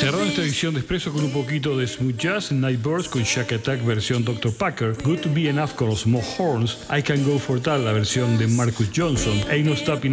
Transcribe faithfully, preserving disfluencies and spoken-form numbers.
Cerrando esta edición de Expreso con un poquito de smooth jazz, Nightbirds con Shack Attack versión doctor Packer, Good to Be Enough con los Mohorns, I Can Go For That la versión de Marcus Johnson, Ain't No Stopping